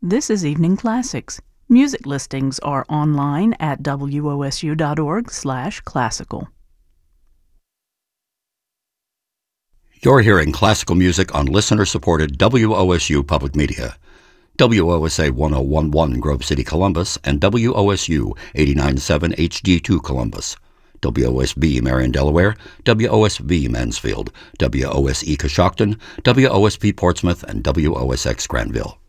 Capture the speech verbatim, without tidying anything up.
This is Evening Classics. Music listings are online at W O S U dot org slash classical. You're hearing classical music on listener-supported W O S U Public Media. W O S A one oh one point one Grove City, Columbus, and W O S U eighty-nine point seven H D two Columbus. W O S B Marion, Delaware, W O S V Mansfield, W O S E Coshocton, W O S P Portsmouth, and W O S X Granville.